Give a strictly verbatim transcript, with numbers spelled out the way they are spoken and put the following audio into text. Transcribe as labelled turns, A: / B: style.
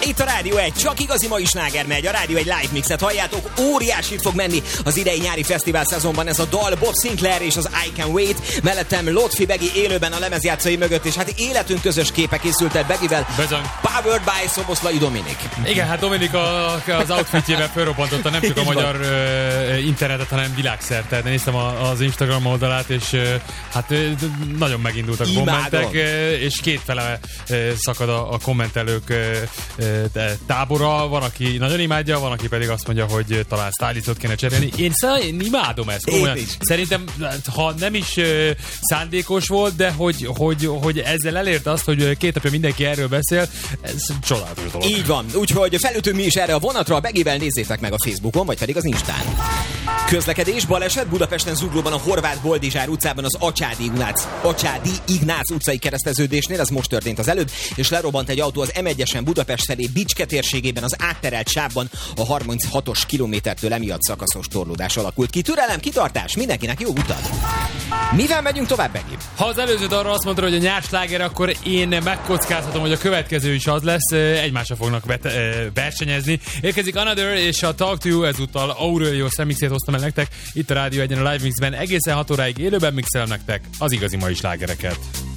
A: Itt a Rádió egy, csak igazi mai sláger megy. A Rádió egy live mixet halljátok, óriásit fog menni az idei nyári fesztivál szezonban ez a dal. Bob Sinclair és az I Can Wait, mellettem Lotfi Begi élőben a lemezjátszói mögött, és hát életünk közös képe készült el Begivel.
B: Bizony.
A: Powered by Szoboszlai Dominik.
B: Igen, hát Dominik a, az outfitjével felrobbantotta nem csak a magyar uh, internetet, hanem világszerte. De néztem a, az Instagram oldalát, és uh, hát uh, nagyon megindultak a kommentek, uh, és kétfele uh, szakad a, a kommentelők uh, uh, tábora. Van, aki nagyon imádja, van, aki pedig azt mondja, hogy talán stylistot kéne cserélni. Én, én imádom ezt. Komolyan. Szerintem, ha nem is uh, szándékos volt, de hogy, hogy, hogy ezzel elérte azt, hogy két napja mindenki erről beszél, ez csodálatos dolog.
A: Így van, úgyhogy felültünk mi is erre a vonatra, a Begivel nézzétek meg a Facebookon, vagy pedig az Instán. Közlekedés, baleset Budapesten Zuglóban a Horváth Boldizsár utcában az Acsádi Ignác, Acsádi Ignác utcai kereszteződésnél, ez most történt az előbb, és lerobbant egy autó az M egyesen Budapest felé Bicske térségében az átterelt sávban a harminchatos kilométertől emiatt szakaszos torlódás alakult ki. Türelem, kitartás, mindenkinek jó utat! Mivel megyünk tovább, Begi?
B: Ha az előző arra azt mondta, hogy a nyár sláger, akkor én megkockáztatom, hogy a következő is az lesz, egymásra fognak vet- versenyezni. Érkezik Another és a Talk to You, ezúttal Aurelio remixét hoztam el nektek, itt a Rádió egyen a Live Mixben, egészen hat óráig élőben mixelem nektek az igazi mai slágereket.